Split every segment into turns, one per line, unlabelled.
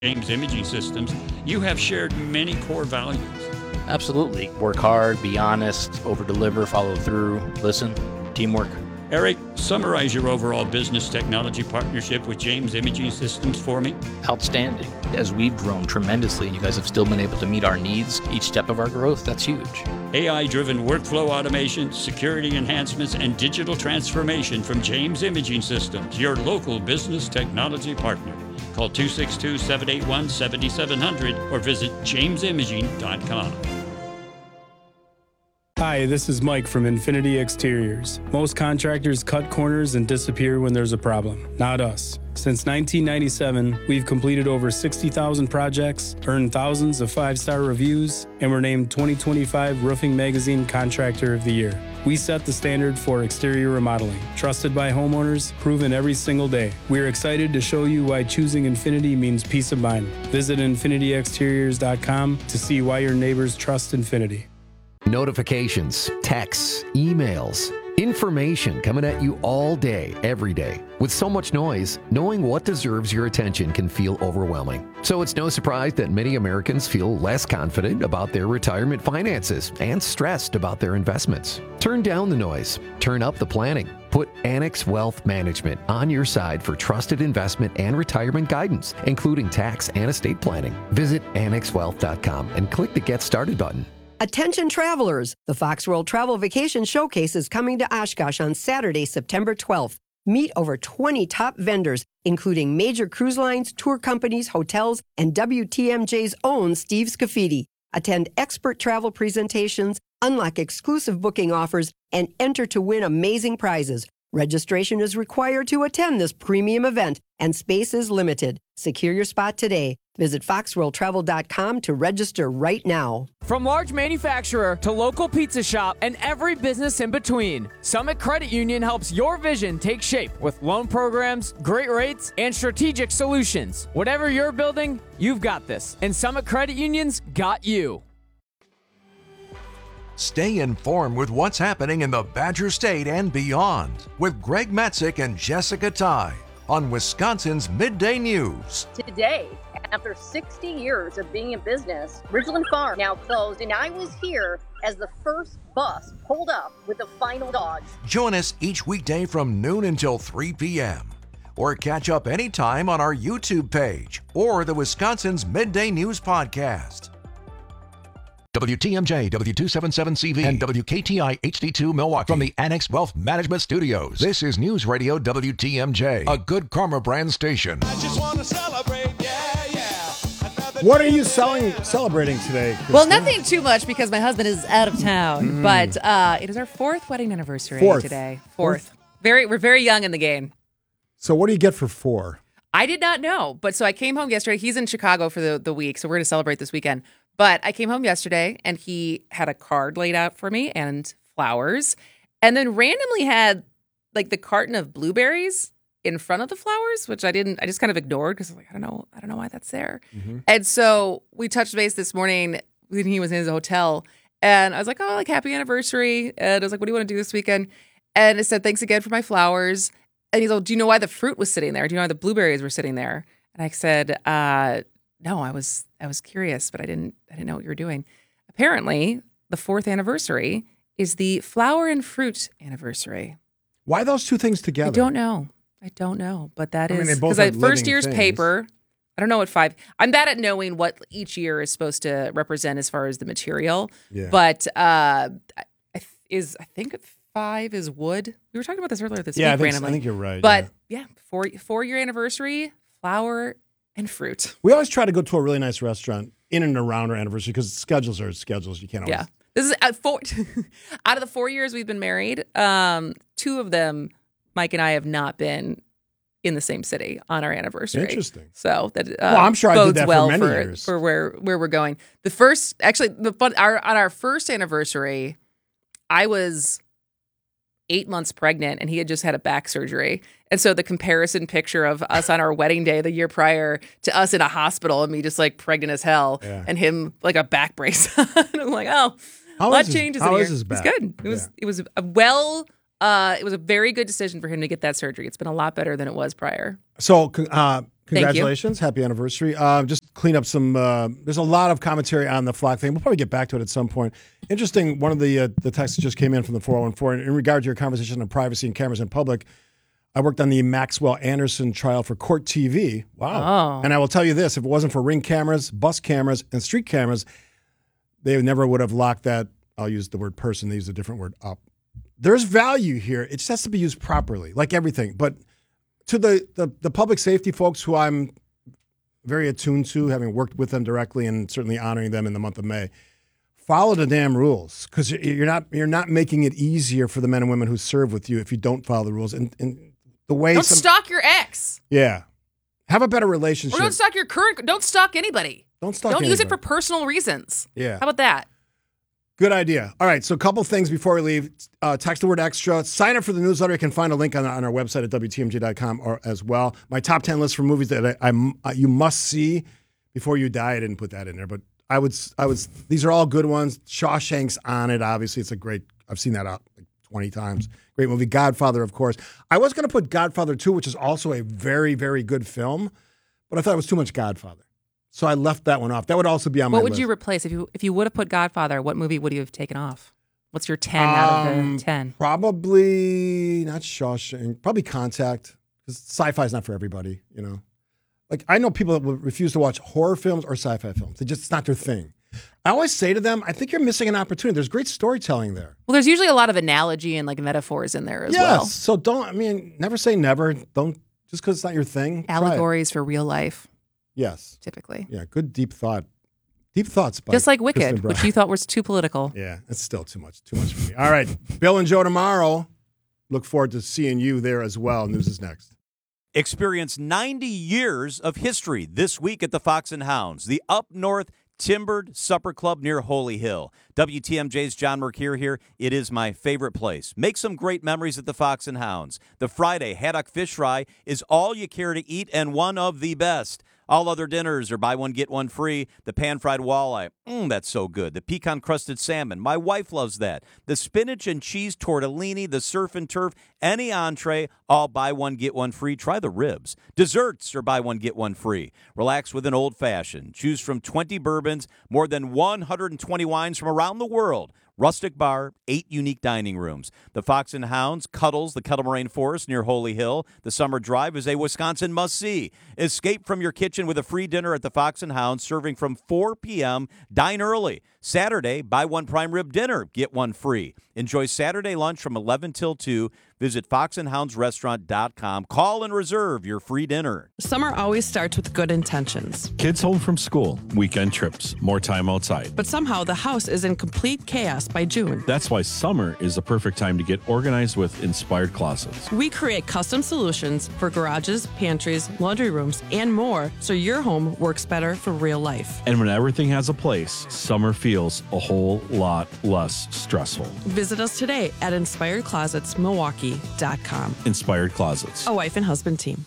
James Imaging Systems, you have shared many core values.
Absolutely. Work hard, be honest, over-deliver, follow through, listen, teamwork.
Eric, summarize your overall business technology partnership with James Imaging Systems for me.
Outstanding. As we've grown tremendously and you guys have still been able to meet our needs each step of our growth, that's huge.
AI-driven workflow automation, security enhancements, and digital transformation from James Imaging Systems, your local business technology partner. Call 262-781-7700 or visit jamesimaging.com.
Hi, this is Mike from Infinity Exteriors. Most contractors cut corners and disappear when there's a problem. Not us. Since 1997, we've completed over 60,000 projects, earned thousands of 5-star reviews, and were named 2025 Roofing Magazine Contractor of the Year. We set the standard for exterior remodeling. Trusted by homeowners, proven every single day. We're excited to show you why choosing Infinity means peace of mind. Visit infinityexteriors.com to see why your neighbors trust Infinity.
Notifications, texts, emails, information coming at you all day, every day. With so much noise, knowing what deserves your attention can feel overwhelming. So it's no surprise that many Americans feel less confident about their retirement finances and stressed about their investments. Turn down the noise. Turn up the planning. Put Annex Wealth Management on your side for trusted investment and retirement guidance, including tax and estate planning. Visit annexwealth.com and click the Get Started button.
Attention travelers, the Fox World Travel Vacation Showcase is coming to Oshkosh on Saturday, September 12th. Meet over 20 top vendors, including major cruise lines, tour companies, hotels, and WTMJ's own Steve Scafidi. Attend expert travel presentations, unlock exclusive booking offers, and enter to win amazing prizes. Registration is required to attend this premium event, and space is limited. Secure your spot today. Visit foxworldtravel.com to register right now.
From large manufacturer to local pizza shop and every business in between, Summit Credit Union helps your vision take shape with loan programs, great rates, and strategic solutions. Whatever you're building, you've got this. And Summit Credit Union's got you.
Stay informed with what's happening in the Badger State and beyond with Greg Matzik and Jessica Ty on Wisconsin's Midday News.
Today, after 60 years of being in business, Ridgeland Farm now closed, and I was here as the first bus pulled up with the final dogs.
Join us each weekday from noon until 3 p.m. or catch up anytime on our YouTube page or the Wisconsin's Midday News podcast. WTMJ, W277CV, and WKTI HD2 Milwaukee from the Annex Wealth Management Studios. This is News Radio WTMJ, a Good Karma brand station.
I just want to celebrate, yeah. What are you celebrating today, Christine?
Well, nothing too much because my husband is out of town, but it is our 4th wedding anniversary today. Fourth. We're very young in the game.
So what do you get for 4?
I did not know, but so I came home yesterday. He's in Chicago for the week, so we're going to celebrate this weekend. But I came home yesterday, and he had a card laid out for me and flowers, and then randomly had like the carton of blueberries in front of the flowers, which I just kind of ignored because I was like, I don't know why that's there. Mm-hmm. And so we touched base this morning when he was in his hotel, and I was like, oh, like happy anniversary. And I was like, what do you want to do this weekend? And it said, thanks again for my flowers. And he's like, do you know why the fruit was sitting there? Do you know why the blueberries were sitting there? And I said, no, I was curious, but I didn't know what you were doing. Apparently, the 4th anniversary is the flower and fruit anniversary.
Why those two things together?
I don't know, but that is
because
first year's things. Paper. I don't know what 5. I'm bad at knowing what each year is supposed to represent as far as the material. Yeah. But I think 5 is wood. We were talking about this earlier this week randomly.
I think you're right.
But yeah 4-year anniversary, flower and fruit.
We always try to go to a really nice restaurant in and around our anniversary because schedules are schedules. You can't always.
Yeah. This is 4 out of the 4 years we've been married. 2 of them, Mike and I have not been in the same city on our anniversary.
Interesting.
So that
I'm sure I did that
well
for many years.
For where we're going. On our first anniversary, I was 8 months pregnant, and he had just had a back surgery. And so the comparison picture of us on our wedding day the year prior to us in a hospital and me just like pregnant as hell and him like a back brace. And I'm like, oh, a lot changes in here.
How is his back?
It's good. It was a very good decision for him to get that surgery. It's been a lot better than it was prior.
So Congratulations. Happy anniversary. Just clean up some, there's a lot of commentary on the Flock thing. We'll probably get back to it at some point. Interesting, one of the texts that just came in from the 414, in regard to your conversation on privacy and cameras in public, I worked on the Maxwell Anderson trial for Court TV. Wow.
Oh.
And I will tell you this, if it wasn't for Ring cameras, bus cameras, and street cameras, they never would have locked that, I'll use the word person, they use a different word, up. There's value here. It just has to be used properly, like everything. But to the public safety folks who I'm very attuned to, having worked with them directly and certainly honoring them in the month of May, follow the damn rules, because you're not making it easier for the men and women who serve with you if you don't follow the rules. And the way
Don't stalk your ex.
Yeah. Have a better relationship.
Or don't stalk your current. Don't stalk anybody.
Don't stalk
Don't use it
anybody.
for personal reasons.
Yeah.
How about that?
Good idea. All right, so a couple things before we leave. Text the word extra. Sign up for the newsletter. You can find a link on our website at WTMJ.com or as well. My top 10 list for movies that you must see before you die. I didn't put that in there, but I would. These are all good ones. Shawshank's on it. Obviously, it's a great. I've seen that out like 20 times. Great movie. Godfather, of course. I was going to put Godfather 2, which is also a very, very good film, but I thought it was too much Godfather. So I left that one off. That would also be on my list.
What would you replace if you would have put Godfather? What movie would you have taken off? What's your 10 out of the 10?
Probably not Shawshank. Probably Contact, because sci-fi is not for everybody. You know, like I know people that will refuse to watch horror films or sci-fi films. It's not their thing. I always say to them, I think you're missing an opportunity. There's great storytelling there.
Well, there's usually a lot of analogy and like metaphors in there as
yes.
well.
So never say never. Don't just because it's not your thing.
Allegories for real life.
Yes.
Typically.
Yeah, good deep thought. Deep thoughts. By
just like
Kristen
Wicked,
Brown.
which you thought was too political.
Yeah, it's still too much for me. All right, Bill and Joe tomorrow. Look forward to seeing you there as well. News is next.
Experience 90 years of history this week at the Fox and Hounds, the Up North Timbered Supper Club near Holy Hill. WTMJ's John Mercure here. It is my favorite place. Make some great memories at the Fox and Hounds. The Friday haddock fish fry is all you care to eat and one of the best. All other dinners are buy one, get one free. The pan-fried walleye, that's so good. The pecan-crusted salmon, my wife loves that. The spinach and cheese tortellini, the surf and turf, any entree, all buy one, get one free. Try the ribs. Desserts are buy one, get one free. Relax with an old-fashioned. Choose from 20 bourbons, more than 120 wines from around the world. Rustic bar, 8 unique dining rooms. The Fox and Hounds cuddles the Kettle Moraine Forest near Holy Hill. The summer drive is a Wisconsin must-see. Escape from your kitchen with a free dinner at the Fox and Hounds, serving from 4 p.m. Dine early. Saturday, buy one prime rib dinner, get one free. Enjoy Saturday lunch from 11 till 2. Visit foxandhoundsrestaurant.com. Call and reserve your free dinner.
Summer always starts with good intentions.
Kids home from school, weekend trips, more time outside.
But somehow the house is in complete chaos by June.
That's why summer is the perfect time to get organized with Inspired Closets.
We create custom solutions for garages, pantries, laundry rooms, and more so your home works better for real life.
And when everything has a place, summer feels a whole lot less stressful.
Visit us today at InspiredClosetsMilwaukee.com.
Inspired Closets.
A wife and husband team.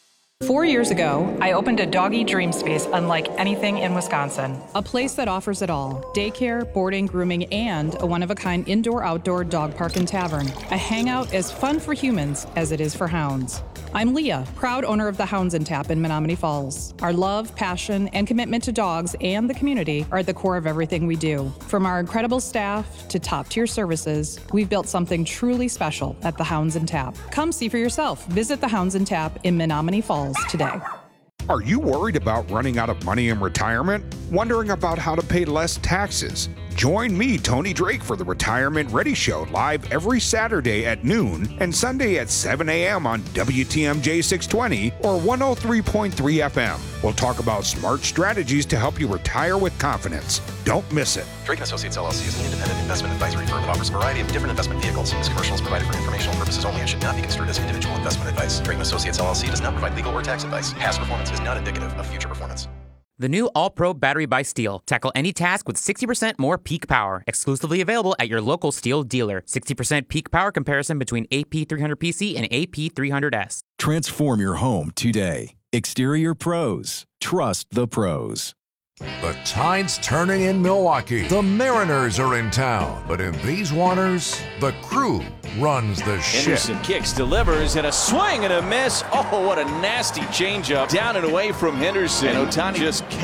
4 years ago, I opened a doggy dream space unlike anything in Wisconsin. A place that offers it all: daycare, boarding, grooming, and a one-of-a-kind indoor-outdoor dog park and tavern. A hangout as fun for humans as it is for hounds. I'm Leah, proud owner of the Hounds and Tap in Menominee Falls. Our love, passion, and commitment to dogs and the community are at the core of everything we do. From our incredible staff to top-tier services, we've built something truly special at the Hounds and Tap. Come see for yourself. Visit the Hounds and Tap in Menominee Falls today.
Are you worried about running out of money in retirement? Wondering about how to pay less taxes? Join me, Tony Drake, for the Retirement Ready Show, live every Saturday at noon and Sunday at 7 a.m. on WTMJ 620 or 103.3 FM. We'll talk about smart strategies to help you retire with confidence. Don't miss it.
Drake & Associates LLC is an independent investment advisory firm that offers a variety of different investment vehicles. This commercial is provided for informational purposes only and should not be construed as individual investment advice. Drake & Associates LLC does not provide legal or tax advice. Past performance is not indicative of future performance.
The new All-Pro battery by Steel. Tackle any task with 60% more peak power. Exclusively available at your local Steel dealer. 60% peak power comparison between AP300PC and AP300S.
Transform your home today. Exterior Pros. Trust the pros.
The tide's turning in Milwaukee. The Mariners are in town. But in these waters, the Crew runs the ship.
Henderson kicks, delivers, and a swing and a miss. Oh, what a nasty changeup. Down and away from Henderson. And Ohtani just